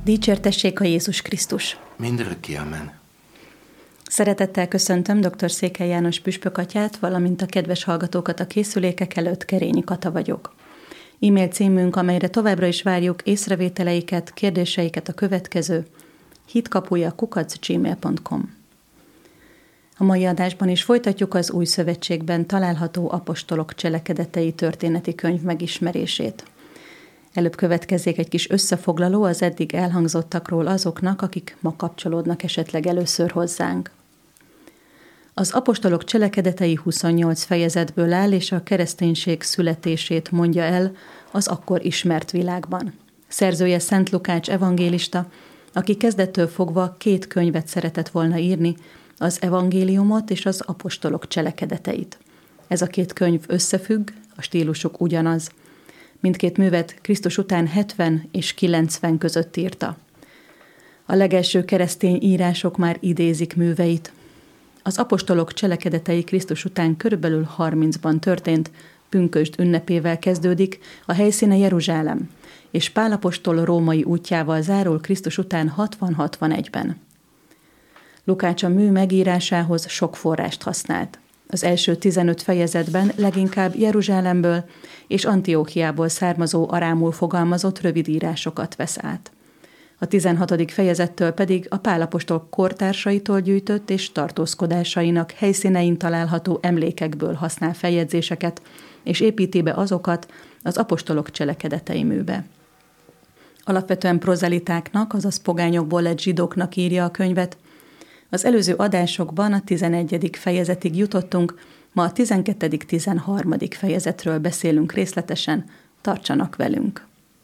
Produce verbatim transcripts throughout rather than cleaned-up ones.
Dicsértessék a Jézus Krisztus! Mindörökké amen. Szeretettel köszöntöm dr. Székely János püspök atyát, valamint a kedves hallgatókat a készülékek előtt, Kerényi Kata vagyok. E-mail címünk, amelyre továbbra is várjuk észrevételeiket, kérdéseiket a következő: hitkapuja kukac gmail pont com. A mai adásban is folytatjuk az Új Szövetségben található apostolok cselekedetei történeti könyv megismerését. Előbb következzék egy kis összefoglaló az eddig elhangzottakról azoknak, akik ma kapcsolódnak esetleg először hozzánk. Az apostolok cselekedetei huszonnyolc fejezetből áll, és a kereszténység születését mondja el az akkor ismert világban. Szerzője Szent Lukács evangélista, aki kezdettől fogva két könyvet szeretett volna írni, az evangéliumot és az apostolok cselekedeteit. Ez a két könyv összefügg, a stílusuk ugyanaz. Mindkét művet Krisztus után hetven és kilencven között írta. A legelső keresztény írások már idézik műveit. Az apostolok cselekedetei Krisztus után körülbelül harmincban történt, pünkösd ünnepével kezdődik, a helyszíne Jeruzsálem, és Pál apostol római útjával zárul Krisztus után hatvan-hatvanegyben. Lukács a mű megírásához sok forrást használt. Az első tizenöt fejezetben leginkább Jeruzsálemből és Antióchiából származó arámul fogalmazott rövid írásokat vesz át. A tizenhatodik fejezettől pedig a Pál apostol kortársaitól gyűjtött és tartózkodásainak helyszínein található emlékekből használ feljegyzéseket, és építi be azokat az apostolok cselekedetei műbe. Alapvetően prozelitáknak, azaz pogányokból lett zsidóknak írja a könyvet. Az előző adásokban a tizenegyedik fejezetig jutottunk, ma a tizenkettedik-tizenharmadik fejezetről beszélünk részletesen, tartsanak velünk.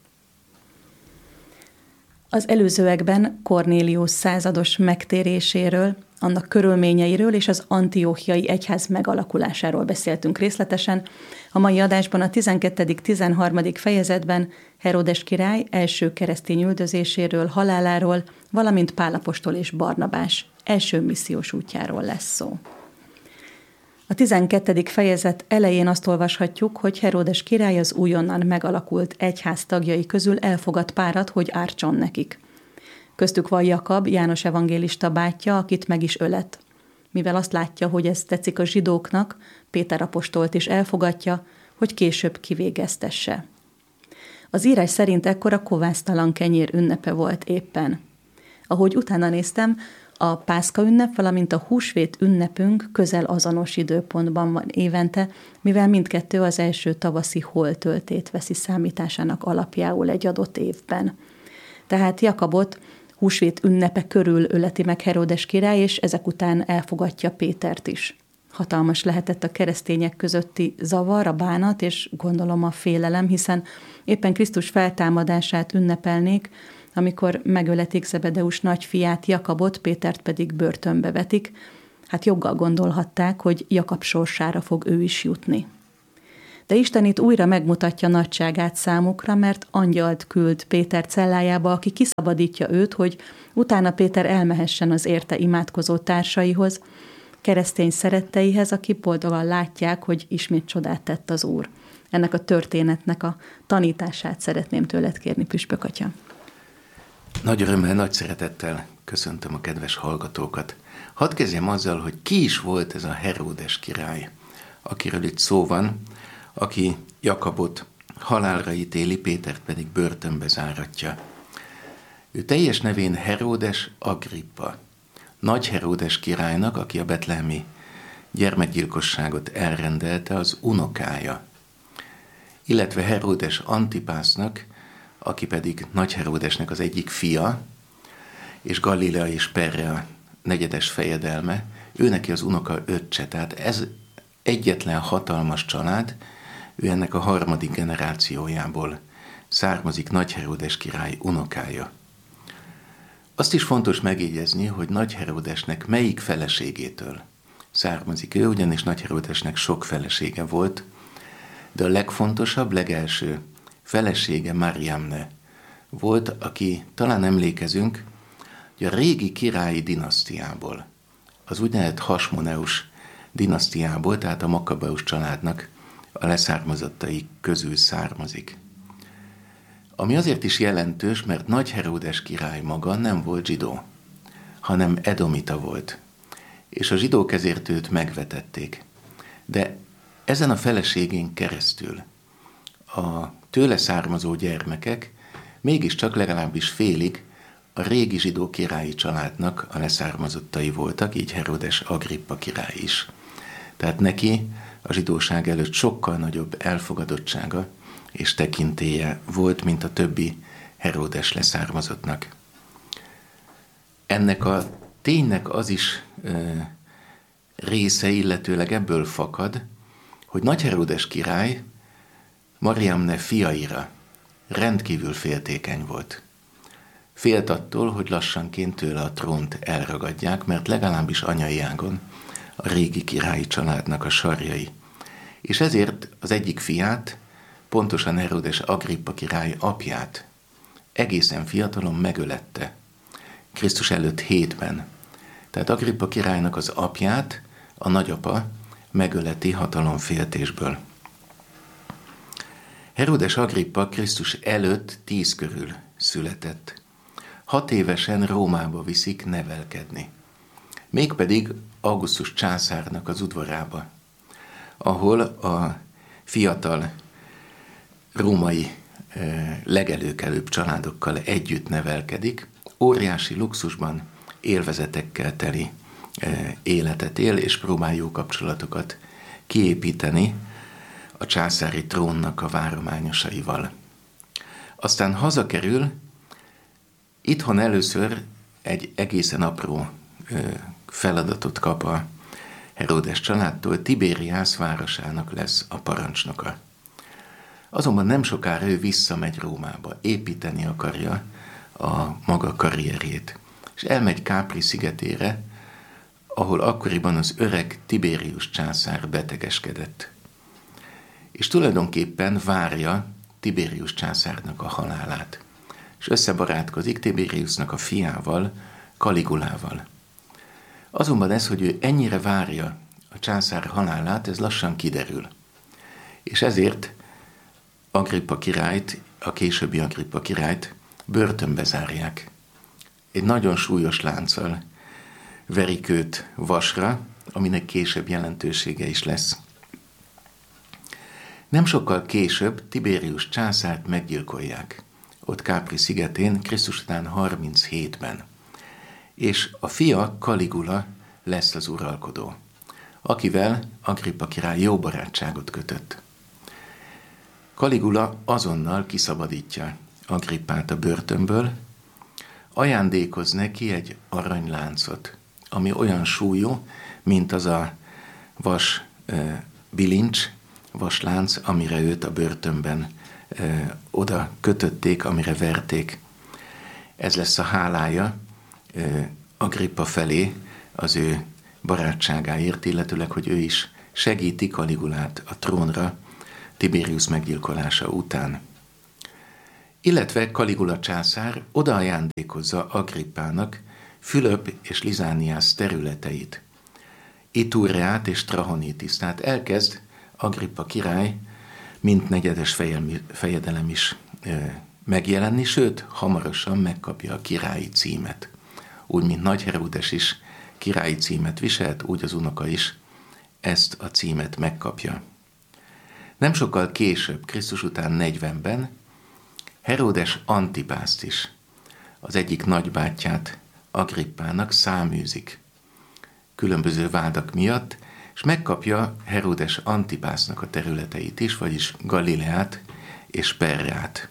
Az előzőekben Kornélius százados megtéréséről, annak körülményeiről és az antióchiai egyház megalakulásáról beszéltünk részletesen. A mai adásban a tizenkettedik-tizenharmadik fejezetben Heródes király első keresztény üldözéséről, haláláról, valamint Pál apostol és Barnabás első missziós útjáról lesz szó. A tizenkettedik fejezet elején azt olvashatjuk, hogy Heródes király az újonnan megalakult egyház tagjai közül elfogad párat, hogy ártson nekik. Köztük van Jakab, János evangélista bátyja, akit meg is ölet. Mivel azt látja, hogy ez tetszik a zsidóknak, Péter apostolt is elfogadja, hogy később kivégeztesse. Az írás szerint ekkor a kovásztalan kenyér ünnepe volt éppen. Ahogy utána néztem, a Pászka ünnep, valamint a húsvét ünnepünk közel azonos időpontban van évente, mivel mindkettő az első tavaszi holtöltét veszi számításának alapjául egy adott évben. Tehát Jakabot húsvét ünnepe körül öleti meg Heródes király, és ezek után elfogadja Pétert is. Hatalmas lehetett a keresztények közötti zavar, a bánat, és gondolom a félelem, hiszen éppen Krisztus feltámadását ünnepelnék, amikor megöletik Zebedeus nagyfiát, Jakabot, Pétert pedig börtönbe vetik. Hát joggal gondolhatták, hogy Jakab sorsára fog ő is jutni. De Isten itt újra megmutatja nagyságát számukra, mert angyalt küld Péter cellájába, aki kiszabadítja őt, hogy utána Péter elmehessen az érte imádkozó társaihoz, keresztény szeretteihez, akik boldogan látják, hogy ismét csodát tett az Úr. Ennek a történetnek a tanítását szeretném tőled kérni, püspök atya. Nagy örömmel, nagy szeretettel köszöntöm a kedves hallgatókat. Hadd kezdjem azzal, hogy ki is volt ez a Heródes király, akiről itt szó van, aki Jakabot halálra ítéli, Pétert pedig börtönbe záratja. Ő teljes nevén Heródes Agrippa, Nagy Heródes királynak, aki a betlehemi gyermekgyilkosságot elrendelte, az unokája, illetve Heródes Antipásznak, aki pedig Nagy Heródesnek az egyik fia, és Galilea és Perrea negyedes fejedelme, ő neki az unoka öccse, tehát ez egyetlen hatalmas család, ő ennek a harmadik generációjából származik, Nagy Heródes király unokája. Azt is fontos megjegyezni, hogy Nagy Heródesnek melyik feleségétől származik ő, ugyanis Nagy Heródesnek sok felesége volt, de a legfontosabb, legelső felesége Mariamne volt, aki talán emlékezünk, hogy a régi királyi dinasztiából, az úgynevezett Hasmoneus dinasztiából, tehát a Makkabeus családnak a leszármazottai közül származik. ami azért is jelentős, mert Nagy Heródes király maga nem volt zsidó, hanem edomita volt, és a zsidók ezért őt megvetették. De ezen a feleségén keresztül a tőle származó gyermekek mégiscsak legalábbis félig a régi zsidó királyi családnak a leszármazottai voltak, így Heródes Agrippa király is. Tehát neki a zsidóság előtt sokkal nagyobb elfogadottsága és tekintélye volt, mint a többi Heródes leszármazottnak. Ennek a ténynek az is e, része, illetőleg ebből fakad, hogy Nagy Heródes király Mariamne fiaira rendkívül féltékeny volt. Félt attól, hogy lassanként tőle a trónt elragadják, mert legalábbis anyai ágon a régi királyi családnak a sarjai. És ezért az egyik fiát, pontosan Heródes Agrippa király apját egészen fiatalon megölette, Krisztus előtt hétben. Tehát Agrippa királynak az apját a nagyapa megöleti hatalomféltésből. Heródes Agrippa Krisztus előtt tíz körül született. Hat évesen Rómába viszik nevelkedni. Mégpedig Augustus császárnak az udvarába, ahol a fiatal római legelőkelőbb családokkal együtt nevelkedik, óriási luxusban, élvezetekkel teli életet él, és próbál jó kapcsolatokat kiépíteni a császári trónnak a várományosaival. Aztán hazakerül, itthon először egy egészen apró feladatot kap a Heródes családtól, Tibériász városának lesz a parancsnoka. Azonban nem sokára ő visszamegy Rómába, építeni akarja a maga karrierjét, és elmegy Capri szigetére, ahol akkoriban az öreg Tiberius császár betegeskedett. És tulajdonképpen várja Tiberius császárnak a halálát, és összebarátkozik Tiberiusnak a fiával, Caligulával. Azonban ez, hogy ő ennyire várja a császár halálát, ez lassan kiderül. És ezért Agrippa királyt, a későbbi Agrippa királyt börtönbe zárják. Egy nagyon súlyos lánccal verik őt vasra, aminek később jelentősége is lesz. Nem sokkal később Tiberius császárt meggyilkolják, ott Capri szigetén, Krisztus után harminchétben. És a fia, Caligula lesz az uralkodó, akivel Agrippa király jó barátságot kötött. Caligula azonnal kiszabadítja Agrippát a börtönből, ajándékoz neki egy aranyláncot, ami olyan súlyú, mint az a vas e, bilincs, vaslánc, amire őt a börtönben e, oda kötötték, amire verték. Ez lesz a hálája e, Agrippa felé az ő barátságáért, illetőleg, hogy ő is segíti Caligulát a trónra Tiberius meggyilkolása után. Illetve Caligula császár odaajándékozza Agrippának Fülöp és Lizániász területeit, Itúreát és Trahonitis, tehát elkezd Agrippa király mint negyedes fejedelem is e, megjelenni, sőt, hamarosan megkapja a királyi címet. Úgy, mint Nagy Heródes is királyi címet viselt, úgy az unoka is ezt a címet megkapja. Nem sokkal később, Krisztus után negyvenben, Heródes Antipászt is, az egyik nagybátyját Agrippának száműzik különböző vádak miatt, és megkapja Heródes Antipásznak a területeit is, vagyis Galileát és Perrát.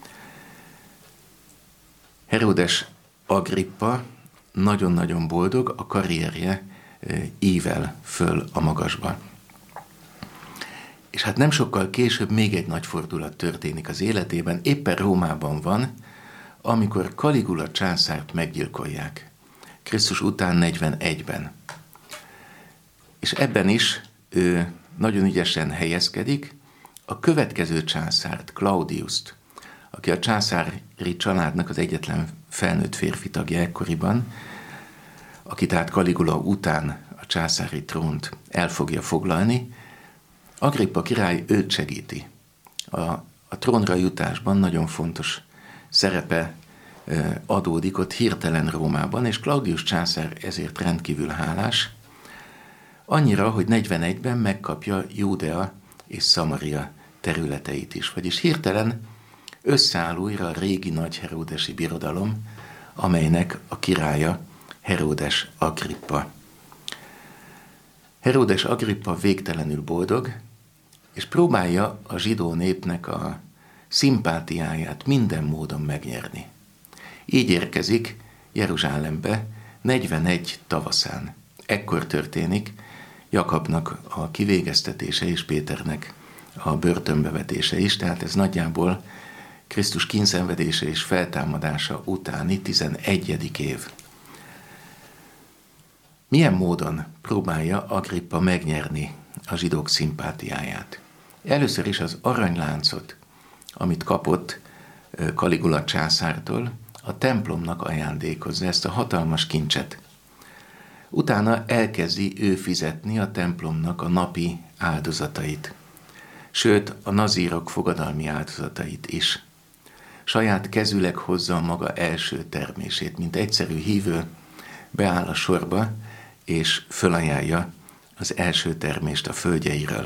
Heródes Agrippa nagyon-nagyon boldog, a karrierje ível föl a magasba. És hát nem sokkal később még egy nagy fordulat történik az életében, éppen Rómában van, amikor Caligula császárt meggyilkolják, Krisztus után negyvenegyben. És ebben is ő nagyon ügyesen helyezkedik, a következő császárt, Claudiust, aki a császári családnak az egyetlen felnőtt férfi tagja ekkoriban, aki tehát Caligula után a császári trónt el fogja foglalni, Agrippa király őt segíti a, a trónra jutásban nagyon fontos szerepe adódik ott hirtelen Rómában, és Claudius császár ezért rendkívül hálás, annyira, hogy negyvenegyben megkapja Júdea és Szamaria területeit is, vagyis hirtelen összeáll újra a régi nagy heródesi birodalom, amelynek a királya Heródes Agrippa. Heródes Agrippa végtelenül boldog, és próbálja a zsidó népnek a szimpátiáját minden módon megnyerni. Így érkezik Jeruzsálembe negyvenegy tavaszán. Ekkor történik Jakabnak a kivégeztetése és Péternek a börtönbevetése is, tehát ez nagyjából Krisztus kínszenvedése és feltámadása utáni tizenegyedik év. Milyen módon próbálja Agrippa megnyerni a zsidók szimpátiáját? Először is az aranyláncot, amit kapott Kaligula császártól, a templomnak ajándékozza, ezt a hatalmas kincset. Utána elkezdi ő fizetni a templomnak a napi áldozatait, sőt a nazírok fogadalmi áldozatait is. Saját kezüleg hozza a maga első termését, mint egyszerű hívő, beáll a sorba, és fölajánlja az első termést a földjeiről.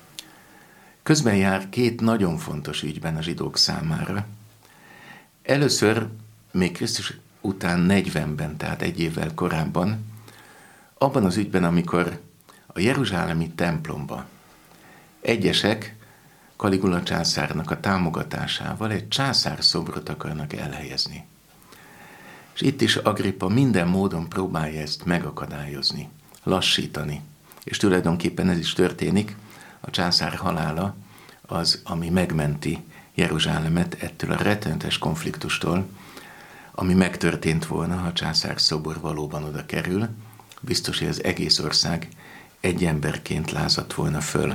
Közben jár két nagyon fontos ügyben a zsidók számára. Először, még Krisztus után negyvenben, tehát egy évvel korábban, abban az ügyben, amikor a jeruzsálemi templomba egyesek Kaligula császárnak a támogatásával egy császár szobrot akarnak elhelyezni. És itt is Agrippa minden módon próbálja ezt megakadályozni, lassítani. És tulajdonképpen ez is történik, a császár halála az, ami megmenti Jeruzsálemet ettől a rettenetes konfliktustól, ami megtörtént volna, ha a császár szobor valóban oda kerül, biztos, hogy az egész ország egy emberként lázadt volna föl.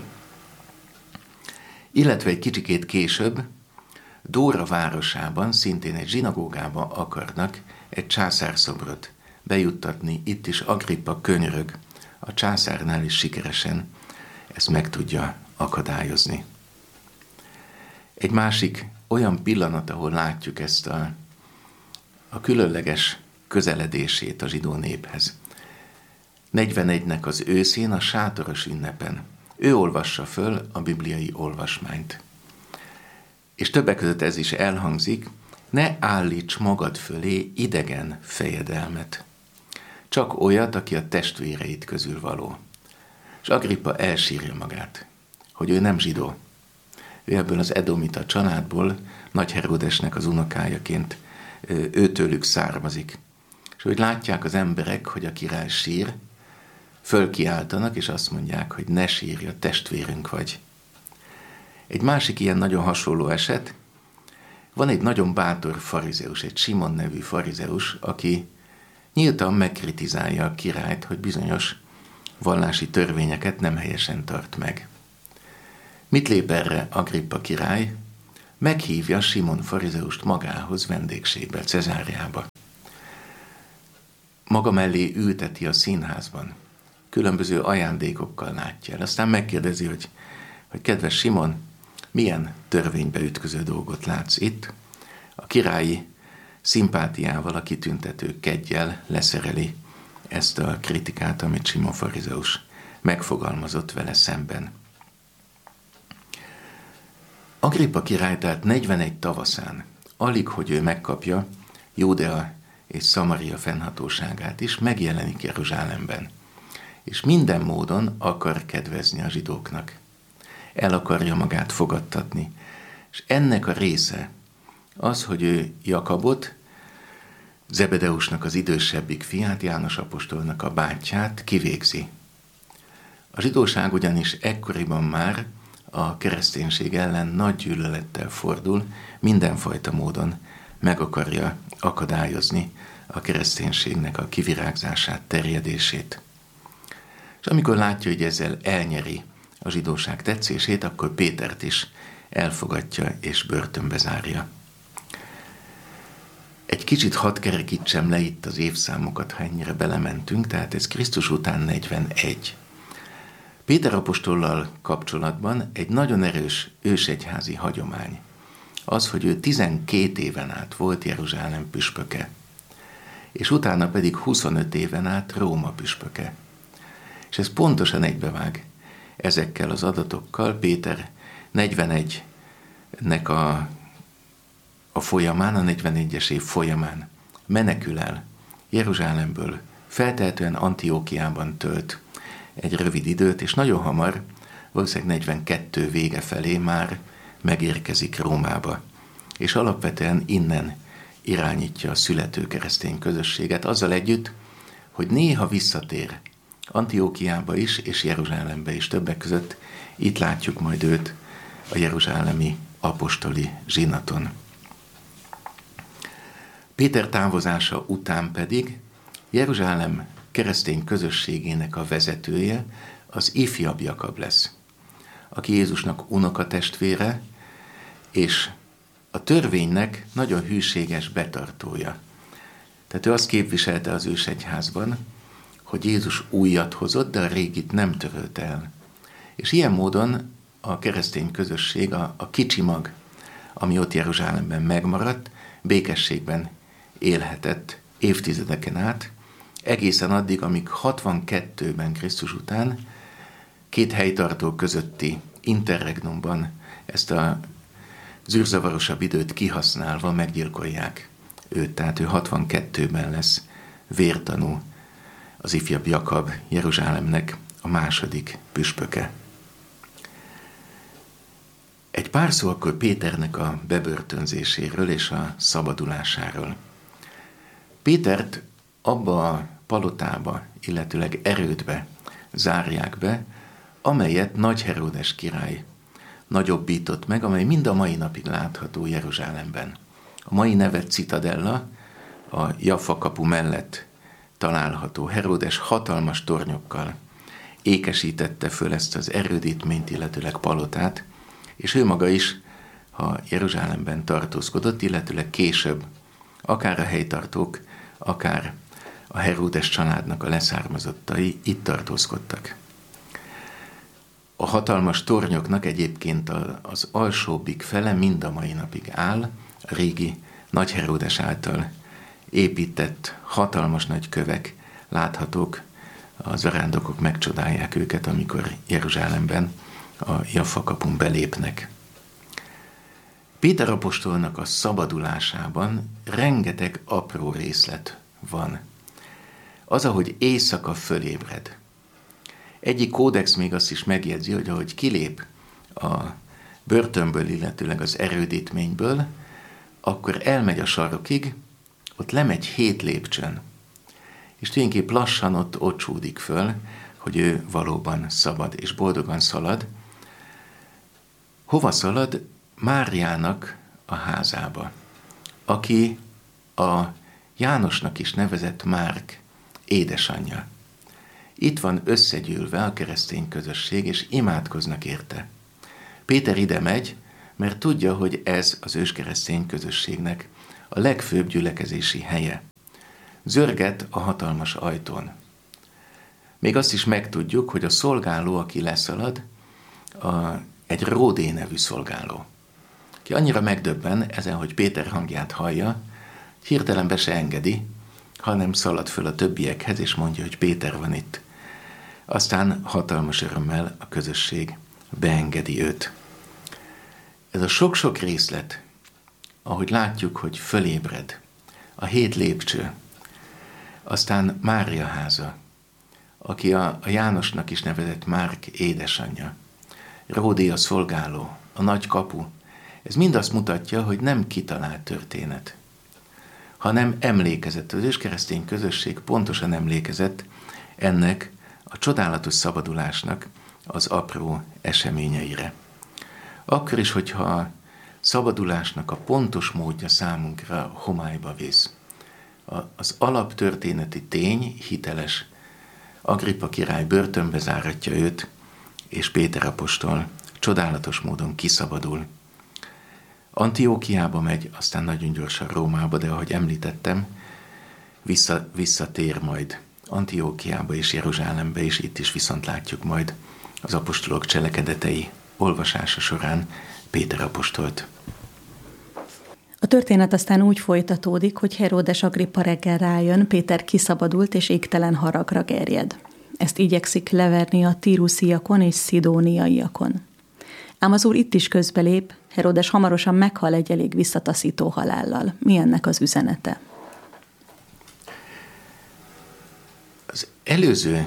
Illetve egy kicsikét később Dóra városában, szintén egy zsinagógába akarnak egy császárszobrot bejuttatni. Itt is Agrippa könyörög, a császárnál is sikeresen ezt meg tudja akadályozni. Egy másik olyan pillanat, ahol látjuk ezt a, a különleges közeledését a zsidó néphez. negyvenegynek az őszén, a sátoros ünnepen. Ő olvassa föl a bibliai olvasmányt. És többek között ez is elhangzik, ne állíts magad fölé idegen fejedelmet. Csak olyat, aki a testvéreit közül való. És Agrippa elsírja magát, hogy ő nem zsidó. Ő ebből az edomita családból, Nagy Heródesnek az unokájaként őtőlük származik. És hogy látják az emberek, hogy a király sír, fölkiáltanak, és azt mondják, hogy ne sírj, a testvérünk vagy. Egy másik ilyen nagyon hasonló eset, van egy nagyon bátor farizeus, egy Simon nevű farizeus, aki nyíltan megkritizálja a királyt, hogy bizonyos vallási törvényeket nem helyesen tart meg. Mit lép erre Agrippa király? Meghívja Simon farizeust magához vendégségbe, Cezáreába. Maga mellé ülteti a színházban. Különböző ajándékokkal látja el. Aztán megkérdezi, hogy, hogy kedves Simon, milyen törvénybe ütköző dolgot látsz itt? A királyi szimpátiával, a kitüntető keggyel leszereli ezt a kritikát, amit Simon farizeus megfogalmazott vele szemben. Agrippa király tehát negyvenegy tavaszán, alig, hogy ő megkapja Júdea és Szamaria fennhatóságát is, megjelenik Jeruzsálemben. És minden módon akar kedvezni a zsidóknak. El akarja magát fogadtatni. És ennek a része az, hogy ő Jakabot, Zebedeusnak az idősebbik fiát, János apostolnak a bátyját kivégzi. A zsidóság ugyanis ekkoriban már a kereszténység ellen nagy gyűlölettel fordul, mindenfajta módon meg akarja akadályozni a kereszténységnek a kivirágzását, terjedését. És amikor látja, hogy ezzel elnyeri a zsidóság tetszését, akkor Pétert is elfogadja és börtönbe zárja. Egy kicsit hadd kerekítsem le itt az évszámokat, ha ennyire belementünk, tehát ez Krisztus után negyvenegy. Péter apostollal kapcsolatban egy nagyon erős ősegyházi hagyomány. az, hogy ő tizenkét éven át volt Jeruzsálem püspöke, és utána pedig huszonöt éven át Róma püspöke. És ez pontosan egybevág ezekkel az adatokkal. Péter negyvenegynek a, a folyamán, a negyvenegyes év folyamán menekül el Jeruzsálemből, feltehetően Antiókiában tölt egy rövid időt, és nagyon hamar, valószínűleg negyvenkettő vége felé már megérkezik Rómába. És alapvetően innen irányítja a születő keresztény közösséget, azzal együtt, hogy néha visszatér Antiókiába is, és Jeruzsálembe is többek között. Itt látjuk majd őt a jeruzsálemi apostoli zsinaton. Péter távozása után pedig Jeruzsálem keresztény közösségének a vezetője az ifjabb Jakab lesz, aki Jézusnak unokatestvére, és a törvénynek nagyon hűséges betartója. Tehát ő azt képviselte az ősegyházban, hogy Jézus újat hozott, de a régit nem törölte el. És ilyen módon a keresztény közösség, a, a kicsi mag, ami ott Jeruzsálemben megmaradt, békességben élhetett évtizedeken át, egészen addig, amíg hatvankettőben Krisztus után két helytartó közötti interregnumban ezt a zűrzavarosabb időt kihasználva meggyilkolják őt. Tehát ő hatvankettőben lesz vértanú, az ifjabb Jakab, Jeruzsálemnek a második püspöke. Egy pár szó akkor Péternek a bebörtönzéséről és a szabadulásáról. Pétert abba a palotába, illetőleg erődbe zárják be, amelyet Nagy Heródes király nagyobbított meg, amely mind a mai napig látható Jeruzsálemben. A mai neve Citadella, a Jaffa kapu mellett található. Heródes hatalmas tornyokkal ékesítette föl ezt az erődítményt, illetőleg palotát, és ő maga is, ha Jeruzsálemben tartózkodott, illetőleg később, akár a helytartók, akár a Heródes családnak a leszármazottai itt tartózkodtak. A hatalmas tornyoknak egyébként az alsóbbik fele mind a mai napig áll, a régi Nagy Heródes által épített hatalmas nagy kövek láthatók, az zarándokok megcsodálják őket, amikor Jeruzsálemben a Jaffa kapun belépnek. Péter apostolnak a szabadulásában rengeteg apró részlet van. Az, ahogy éjszaka fölébred. Egyik kódex még azt is megjegyzi, hogy ahogy kilép a börtönből, illetőleg az erődítményből, akkor elmegy a sarokig, ott lemegy hét lépcsőn, és tulajdonképp lassan ott, ott csúdik föl, hogy ő valóban szabad és boldogan szalad. Hova szalad? Máriának a házába, aki a Jánosnak is nevezett Márk édesanyja. Itt van összegyűlve a keresztény közösség, és imádkoznak érte. Péter ide megy, mert tudja, hogy ez az őskeresztény közösségnek a legfőbb gyülekezési helye. Zörget a hatalmas ajtón. Még azt is megtudjuk, hogy a szolgáló, aki leszalad, a, egy Ródé nevű szolgáló, ki annyira megdöbben ezen, hogy Péter hangját hallja, hirtelen be se engedi, hanem szalad föl a többiekhez, és mondja, hogy Péter van itt. Aztán hatalmas örömmel a közösség beengedi őt. Ez a sok-sok részlet, ahogy látjuk, hogy fölébred, a hét lépcső, aztán Mária háza, aki a, a Jánosnak is nevezett Márk édesanyja, Ródé a szolgáló, a nagy kapu, ez mind azt mutatja, hogy nem kitalált történet, hanem emlékezett. Az őskeresztény közösség pontosan emlékezett ennek a csodálatos szabadulásnak az apró eseményeire. Akkor is, hogyha a szabadulásnak a pontos módja számunkra homályba vész. Az alaptörténeti tény hiteles. Agrippa király börtönbe záratja őt, és Péter apostol csodálatos módon kiszabadul. Antiókiába megy, aztán nagyon gyorsan Rómába, de ahogy említettem, vissza, visszatér majd Antiókiába és Jeruzsálembe, és itt is viszont látjuk majd az apostolok cselekedetei olvasása során Péter apostolt. A történet aztán úgy folytatódik, hogy Heródes Agrippa reggel rájön, Péter kiszabadult és égtelen haragra gerjed. Ezt igyekszik leverni a tírusziakon és szidóniaiakon. Ám az úr itt is közbelép, Heródes hamarosan meghal egy elég visszataszító halállal. Mi ennek az üzenete? Az előző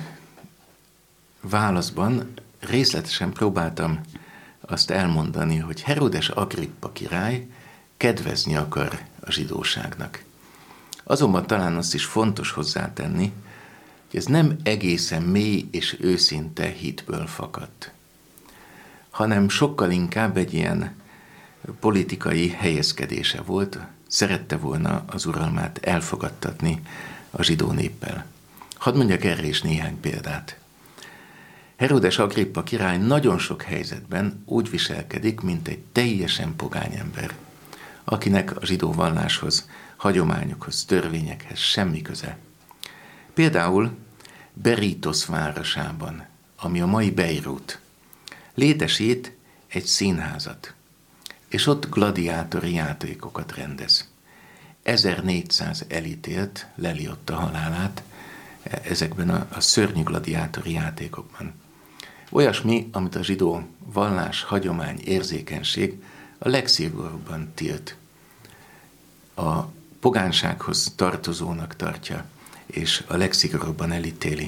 válaszban részletesen próbáltam azt elmondani, hogy Heródes Agrippa király kedvezni akar a zsidóságnak. Azonban talán azt is fontos hozzátenni, hogy ez nem egészen mély és őszinte hitből fakadt, hanem sokkal inkább egy ilyen politikai helyezkedése volt, szerette volna az uralmát elfogadtatni a zsidó néppel. Hadd mondjak erre is néhány példát. Heródes Agrippa király nagyon sok helyzetben úgy viselkedik, mint egy teljesen pogány ember, akinek a zsidó valláshoz, hagyományokhoz, törvényekhez semmi köze. Például Berítosz városában, ami a mai Beirut, létesít egy színházat, és ott gladiátori játékokat rendez. ezernégyszáz elítélt leli ott a halálát ezekben a, a szörnyű gladiátori játékokban. Olyasmi, amit a zsidó vallás, hagyomány, érzékenység a legszigorúbban tilt. A pogánsághoz tartozónak tartja, és a legszigorúbban elítéli.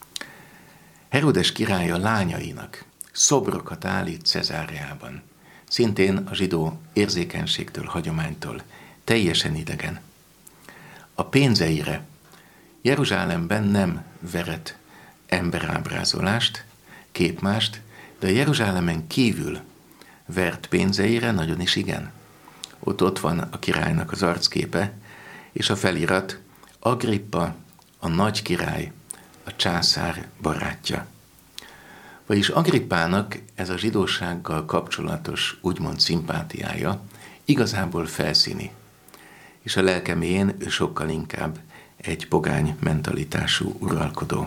Heródes király a lányainak szobrokat állít Cezáreában, szintén a zsidó érzékenységtől, hagyománytól teljesen idegen. A pénzeire Jeruzsálemben nem veret emberábrázolást, képmást, de a Jeruzsálemen kívül vert pénzeire nagyon is igen. Ott ott van a királynak az arcképe, és a felirat Agrippa, a nagy király, a császár barátja. Vagyis Agrippának ez a zsidósággal kapcsolatos úgymond szimpátiája igazából felszíni, és a lelke mélyén ő sokkal inkább egy pogány mentalitású uralkodó.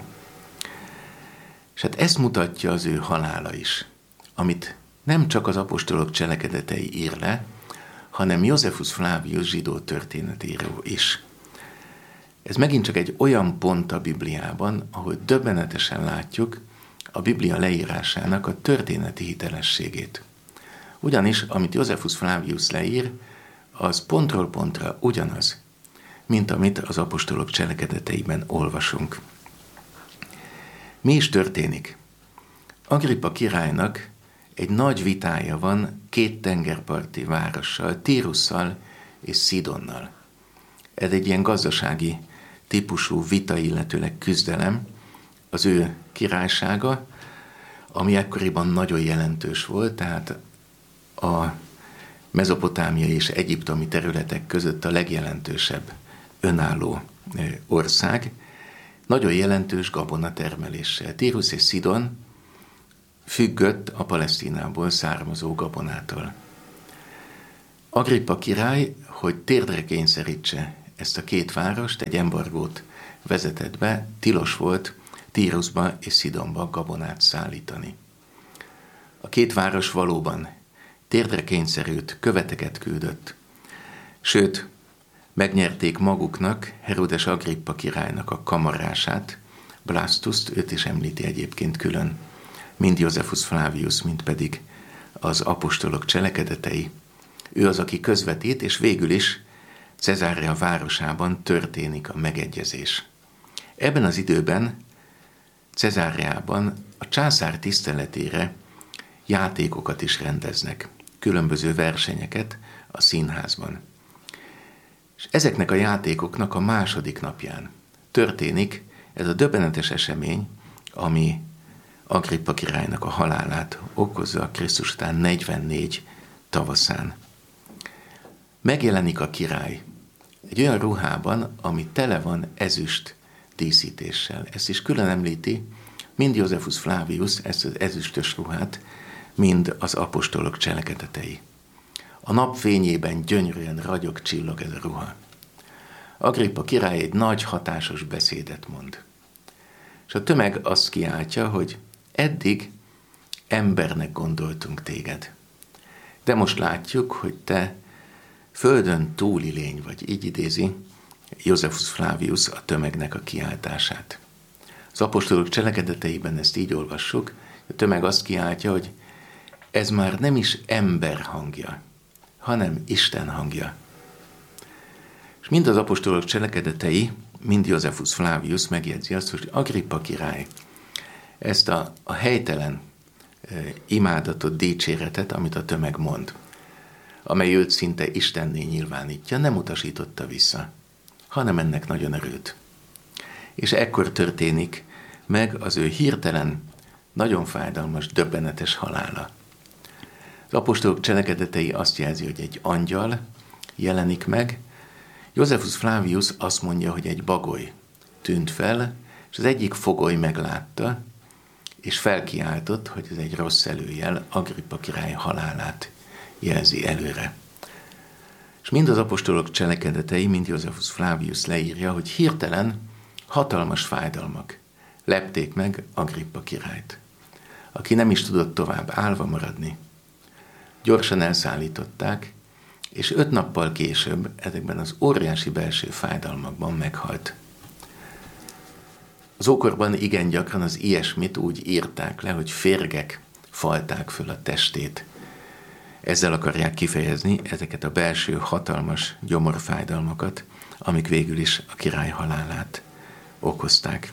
És hát ezt mutatja az ő halála is, amit nem csak az apostolok cselekedetei ír le, hanem Josephus Flavius zsidó történetíró is. Ez megint csak egy olyan pont a Bibliában, ahol döbbenetesen látjuk a Biblia leírásának a történeti hitelességét. Ugyanis, amit Josephus Flavius leír, az pontról pontra ugyanaz, mint amit az apostolok cselekedeteiben olvasunk. Mi is történik? Agrippa királynak egy nagy vitája van két tengerparti várossal, Tírusszal és Szidonnal. Ez egy ilyen gazdasági típusú vita, illetőleg küzdelem, az ő királysága, ami ekkoriban nagyon jelentős volt, tehát a mezopotámiai és egyiptomi területek között a legjelentősebb önálló ország, nagyon jelentős gabonatermeléssel. Tírus és Szidon függött a Palesztinából származó gabonától. Agrippa király, hogy térdre kényszerítse ezt a két várost, egy embargót vezetett be, tilos volt Tírusba és Szidonba gabonát szállítani. A két város valóban térdre kényszerült, követeket küldött, sőt, megnyerték maguknak Heródes Agrippa királynak a kamarását, Blastuszt, őt is említi egyébként külön, mind Josephus Flavius, mind pedig az apostolok cselekedetei. Ő az, aki közvetít, és végül is Cezárea városában történik a megegyezés. Ebben az időben Cezáreában a császár tiszteletére játékokat is rendeznek, különböző versenyeket a színházban. És ezeknek a játékoknak a második napján történik ez a döbbenetes esemény, ami Agrippa királynak a halálát okozza Krisztus után negyvennégy tavaszán. Megjelenik a király egy olyan ruhában, ami tele van ezüst díszítéssel. Ezt is külön említi mind Josephus Flavius, ezt az ezüstös ruhát, mind az apostolok cselekedetei. A nap fényében gyönyörűen ragyog, csillog ez a ruha. Agrippa király egy nagy, hatásos beszédet mond. És a tömeg azt kiáltja, hogy eddig embernek gondoltunk téged. De most látjuk, hogy te földön túli lény, vagy így idézi Josephus Flavius a tömegnek a kiáltását. Az apostolok cselekedeteiben ezt így olvassuk, a tömeg azt kiáltja, hogy ez már nem is ember hangja, hanem Isten hangja. És mind az apostolok cselekedetei, mind Josephus Flavius megjegyzi azt, hogy Agrippa király ezt a, a helytelen e, imádatot, dicséretet, amit a tömeg mond, amely őt szinte Istenné nyilvánítja, nem utasította vissza, hanem ennek nagyon örült. És ekkor történik meg az ő hirtelen, nagyon fájdalmas, döbbenetes halála. Az apostolok cselekedetei azt jelzi, hogy egy angyal jelenik meg, Josephus Flavius azt mondja, hogy egy bagoly tűnt fel, és az egyik fogoly meglátta, és felkiáltott, hogy ez egy rossz előjel, Agrippa király halálát jelzi előre. És mind az apostolok cselekedetei, mind Josephus Flavius leírja, hogy hirtelen hatalmas fájdalmak lepték meg Agrippa királyt, aki nem is tudott tovább állva maradni. Gyorsan elszállították, és öt nappal később ezekben az óriási belső fájdalmakban meghalt. Az ókorban igen gyakran az ilyesmit úgy írták le, hogy férgek falták föl a testét. Ezzel akarják kifejezni ezeket a belső hatalmas gyomorfájdalmakat, amik végül is a király halálát okozták.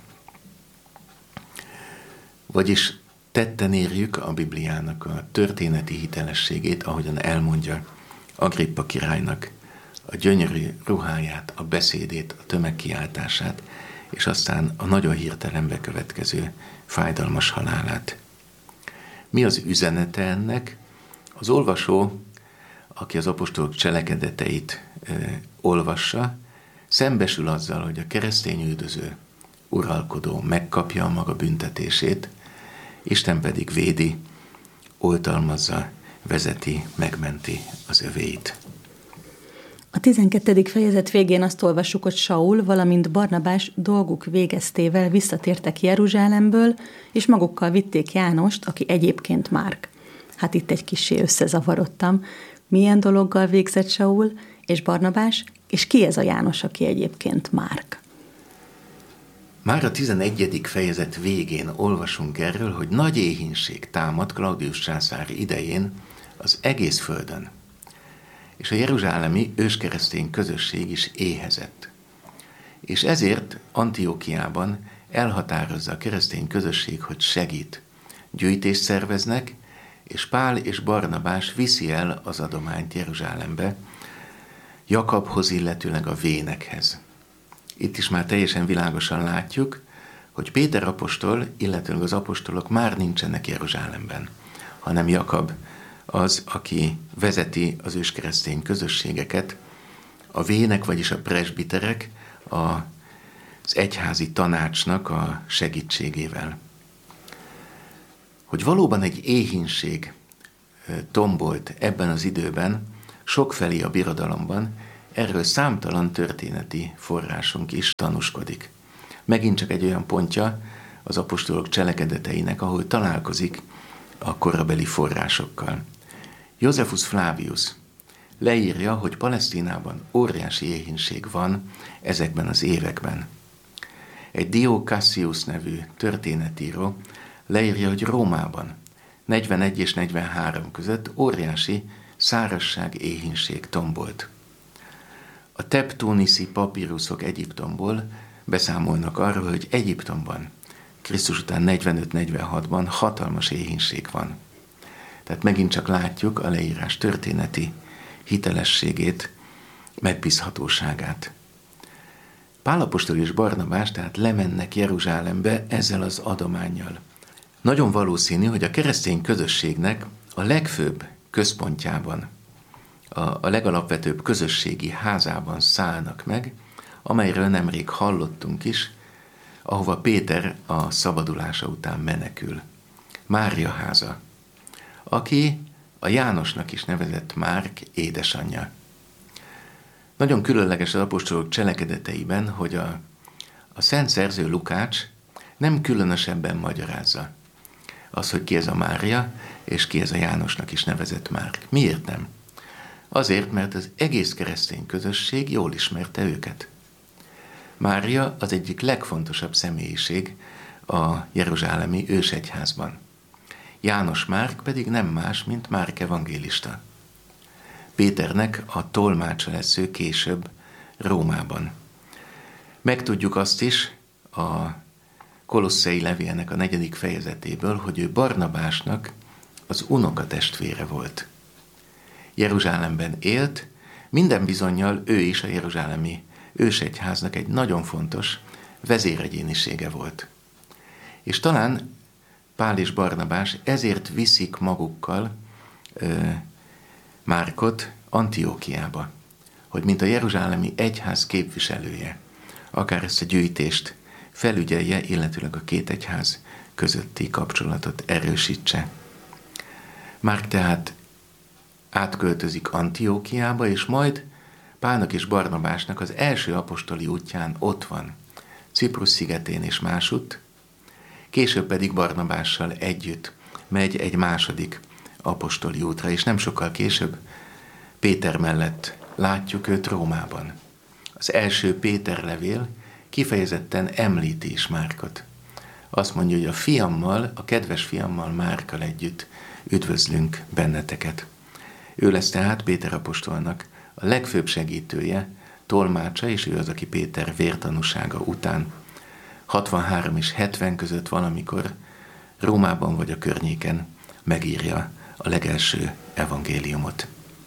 Vagyis tetten érjük a Bibliának a történeti hitelességét, ahogyan elmondja Agrippa királynak a gyönyörű ruháját, a beszédét, a tömegkiáltását, és aztán a nagyon hirtelen bekövetkező fájdalmas halálát. Mi az üzenete ennek? Az olvasó, aki az apostolok cselekedeteit e, olvassa, szembesül azzal, hogy a keresztény üldöző, uralkodó megkapja a maga büntetését, Isten pedig védi, oltalmazza, vezeti, megmenti az övéit. A tizenkettedik fejezet végén azt olvassuk, hogy Saul, valamint Barnabás dolguk végeztével visszatértek Jeruzsálemből, és magukkal vitték Jánost, aki egyébként Márk. Hát itt egy kissé összezavarodtam. Milyen dologgal végzett Saul és Barnabás, és ki ez a János, aki egyébként Márk? Már a tizenegyedik fejezet végén olvasunk erről, hogy nagy éhínség támad Klaudius császár idején az egész földön, és a jeruzsálemi őskeresztény közösség is éhezett. És ezért Antiókiában elhatározza a keresztény közösség, hogy segít. Gyűjtést szerveznek, és Pál és Barnabás viszi el az adományt Jeruzsálembe, Jakabhoz, illetőleg a vénekhez. Itt is már teljesen világosan látjuk, hogy Péter apostol, illetőleg az apostolok már nincsenek Jeruzsálemben, hanem Jakab az, aki vezeti az őskeresztény közösségeket, a vének, vagyis a presbiterek az egyházi tanácsnak a segítségével. Hogy valóban egy éhínség tombolt ebben az időben, sokfelé a birodalomban, erről számtalan történeti forrásunk is tanúskodik. Megint csak egy olyan pontja az apostolok cselekedeteinek, ahol találkozik a korabeli forrásokkal. Josephus Flavius leírja, hogy Palesztinában óriási éhínség van ezekben az években. Egy Dio Cassius nevű történetíró leírja, hogy Rómában negyvenegy és negyvenhárom között óriási szárazság, éhínség tombolt. A teptuniszi papíruszok Egyiptomból beszámolnak arról, hogy Egyiptomban Krisztus után negyvenöt-negyvenhatban hatalmas éhínség van. Tehát megint csak látjuk a leírás történeti hitelességét, megbízhatóságát. Pál apostol és Barnabás tehát lemennek Jeruzsálembe ezzel az adománnyal. Nagyon valószínű, hogy a keresztény közösségnek a legfőbb központjában, a, a legalapvetőbb közösségi házában szállnak meg, amelyről nemrég hallottunk is, ahova Péter a szabadulása után menekül. Mária háza, aki a Jánosnak is nevezett Márk édesanyja. Nagyon különleges az apostolok cselekedeteiben, hogy a, a szent szerző Lukács nem különösebben magyarázza az, hogy ki ez a Mária, és ki ez a Jánosnak is nevezett Márk. Miért nem? Azért, mert az egész keresztény közösség jól ismerte őket. Mária az egyik legfontosabb személyiség a jeruzsálemi ősegyházban. János Márk pedig nem más, mint Márk evangélista. Péternek a tolmácsa lesz ő később Rómában. Megtudjuk azt is a Kolosszei levélnek a negyedik fejezetéből, hogy ő Barnabásnak az unokatestvére volt. Jeruzsálemben élt, minden bizonnyal ő is a jeruzsálemi ősegyháznak egy nagyon fontos vezéregyénisége volt. És talán Pál és Barnabás ezért viszik magukkal ö, Márkot Antiókiába, hogy mint a jeruzsálemi egyház képviselője, akár ezt a gyűjtést felügyelje, illetőleg a két egyház közötti kapcsolatot erősítse. Márk tehát átköltözik Antiókiába, és majd Pálnak és Barnabásnak az első apostoli útján ott van, Ciprusz szigetén és másutt, később pedig Barnabással együtt megy egy második apostoli útra, és nem sokkal később Péter mellett látjuk őt Rómában. Az első Péter levél kifejezetten említi is Márkot. Azt mondja, hogy a fiammal, a kedves fiammal, Márkkal együtt üdvözlünk benneteket. Ő lesz tehát Péter apostolnak a legfőbb segítője, tolmácsa, és ő az, aki Péter vértanúsága után hatvanhárom és hetven között valamikor Rómában vagy a környéken megírja a legelső evangéliumot.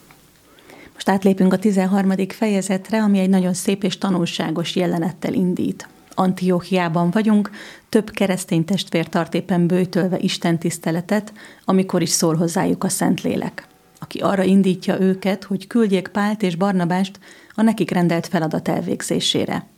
Most átlépünk a tizenharmadik fejezetre, ami egy nagyon szép és tanulságos jelenettel indít. Antiókiában vagyunk, több keresztény testvér tart éppen böjtölve istentiszteletet, amikor is szól hozzájuk a Szentlélek, aki arra indítja őket, hogy küldjék Pált és Barnabást a nekik rendelt feladat elvégzésére.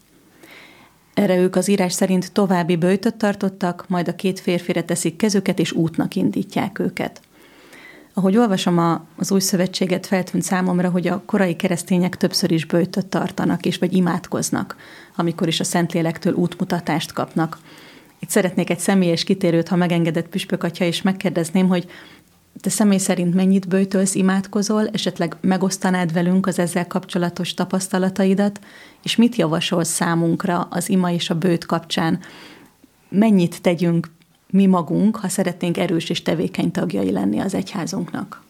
Erre ők az írás szerint további böjtöt tartottak, majd a két férfire teszik kezüket, és útnak indítják őket. Ahogy olvasom a, az Új Szövetséget, feltűnt számomra, hogy a korai keresztények többször is böjtöt tartanak, és vagy imádkoznak, amikor is a Szentlélektől útmutatást kapnak. Itt szeretnék egy személyes kitérőt, ha megengedett püspök atya, és megkérdezném, hogy te személy szerint mennyit böjtölsz, imádkozol, esetleg megosztanád velünk az ezzel kapcsolatos tapasztalataidat, és mit javasolsz számunkra az ima és a böjt kapcsán? Mennyit tegyünk mi magunk, ha szeretnénk erős és tevékeny tagjai lenni az egyházunknak?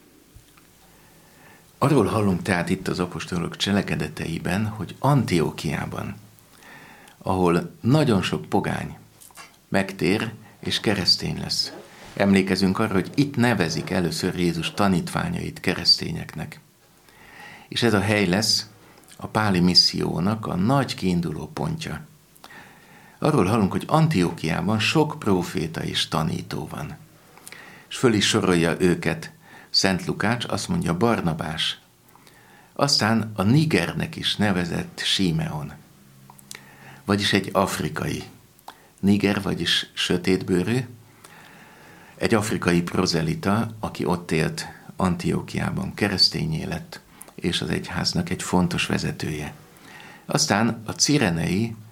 Arról hallunk tehát itt az apostolok cselekedeteiben, hogy Antiókiában, ahol nagyon sok pogány megtér és keresztény lesz. Emlékezünk arra, hogy itt nevezik először Jézus tanítványait keresztényeknek. És ez a hely lesz a páli missziónak a nagy kiinduló pontja. Arról hallunk, hogy Antiókiában sok próféta és tanító van. És föl is sorolja őket Szent Lukács, azt mondja Barnabás. Aztán a Nigernek is nevezett Simeon, vagyis egy afrikai. Niger, vagyis sötétbőrű, egy afrikai prozelita, aki ott élt Antiókiában, keresztényé lett, és az egyháznak egy fontos vezetője. Aztán a cirenei